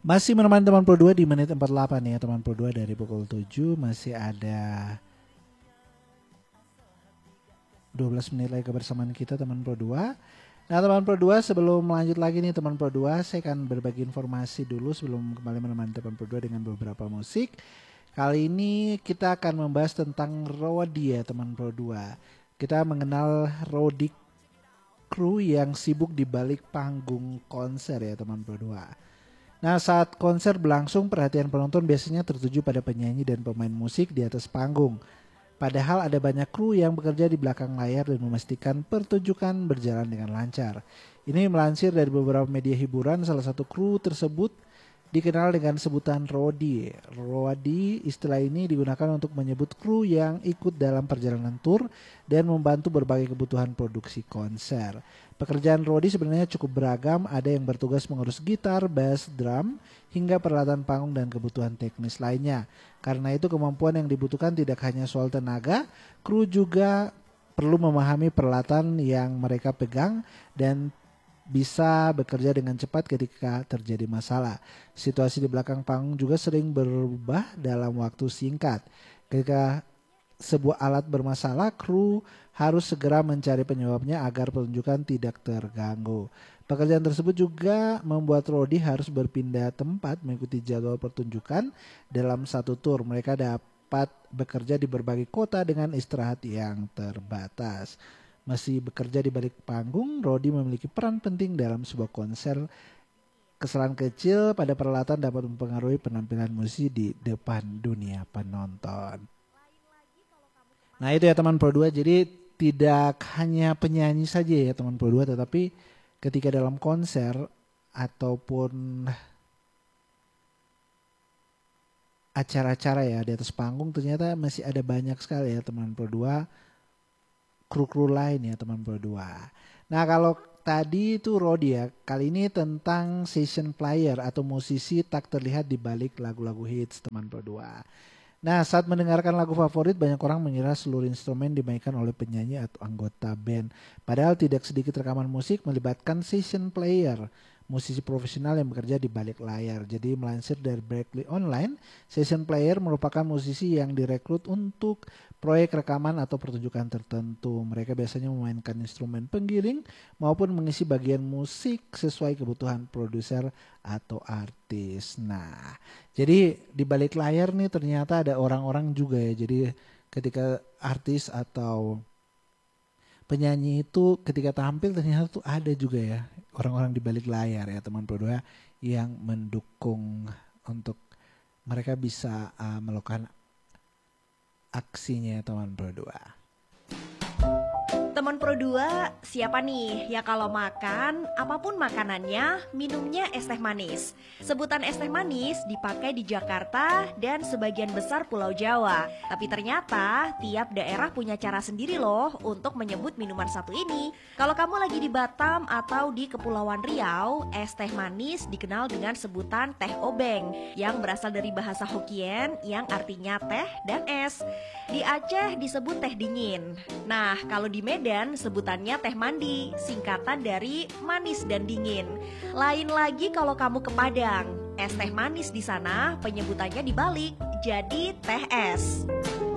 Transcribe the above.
Masih menemani teman Pro 2 di menit 48 ya teman Pro 2 dari pukul 7. Masih ada 12 menit lagi kebersamaan kita teman Pro 2. Nah teman Pro 2, sebelum melanjut lagi nih teman Pro 2, saya akan berbagi informasi dulu sebelum kembali menemani teman Pro 2 dengan beberapa musik. Kali ini kita akan membahas tentang roadie ya teman Pro 2. Kita mengenal roadie kru yang sibuk di balik panggung konser ya teman Pro 2. Nah, saat konser berlangsung, perhatian penonton biasanya tertuju pada penyanyi dan pemain musik di atas panggung. Padahal ada banyak kru yang bekerja di belakang layar dan memastikan pertunjukan berjalan dengan lancar. Ini melansir dari beberapa media hiburan, salah satu kru tersebut dikenal dengan sebutan roadie. Roadie, istilah ini digunakan untuk menyebut kru yang ikut dalam perjalanan tur dan membantu berbagai kebutuhan produksi konser. Pekerjaan roadie sebenarnya cukup beragam, ada yang bertugas mengurus gitar, bass, drum, hingga peralatan panggung dan kebutuhan teknis lainnya. Karena itu kemampuan yang dibutuhkan tidak hanya soal tenaga, kru juga perlu memahami peralatan yang mereka pegang dan bisa bekerja dengan cepat ketika terjadi masalah. Situasi di belakang panggung juga sering berubah dalam waktu singkat. Ketika sebuah alat bermasalah, kru harus segera mencari penyebabnya agar pertunjukan tidak terganggu. Pekerjaan tersebut juga membuat roadie harus berpindah tempat mengikuti jadwal pertunjukan dalam satu tur. Mereka dapat bekerja di berbagai kota dengan istirahat yang terbatas. Masih bekerja di balik panggung, roadie memiliki peran penting dalam sebuah konser. Kesalahan kecil pada peralatan dapat mempengaruhi penampilan musisi di depan dunia penonton. Nah itu ya teman Pro 2, jadi tidak hanya penyanyi saja ya teman Pro 2, tetapi ketika dalam konser ataupun acara-acara ya di atas panggung, ternyata masih ada banyak sekali ya teman Pro 2, kru-kru lain ya teman Pro 2. Nah kalau tadi itu roadie ya, kali ini tentang session player atau musisi tak terlihat di balik lagu-lagu hits teman Pro 2. Nah saat mendengarkan lagu favorit, banyak orang mengira seluruh instrumen dimainkan oleh penyanyi atau anggota band. Padahal tidak sedikit rekaman musik melibatkan session player, musisi profesional yang bekerja di balik layar. Jadi melansir dari Berkeley Online, session player merupakan musisi yang direkrut untuk proyek rekaman atau pertunjukan tertentu. Mereka biasanya memainkan instrumen penggiring maupun mengisi bagian musik sesuai kebutuhan produser atau artis. Nah, jadi di balik layar nih ternyata ada orang-orang juga ya. Jadi ketika artis atau penyanyi itu ketika tampil ternyata tuh ada juga ya orang-orang di balik layar ya teman Pro 2 yang mendukung untuk mereka bisa melakukan aksinya teman Pro 2. Teman Pro 2, siapa nih ya kalau makan, apapun makanannya, minumnya es teh manis. Sebutan es teh manis dipakai di Jakarta dan sebagian besar Pulau Jawa. Tapi ternyata tiap daerah punya cara sendiri loh untuk menyebut minuman satu ini. Kalau kamu lagi di Batam atau di Kepulauan Riau, es teh manis dikenal dengan sebutan teh obeng yang berasal dari bahasa Hokkien yang artinya teh dan es. Di Aceh disebut teh dingin. Nah, kalau di Medan sebutannya teh mandi, singkatan dari manis dan dingin. Lain lagi kalau kamu ke Padang, es teh manis di sana penyebutannya dibalik, jadi teh es.